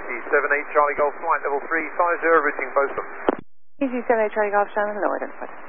Easy 78 Charlie Golf flight level 350 routing Bosun. Easy 78 Charlie Golf, Shannon, low identified.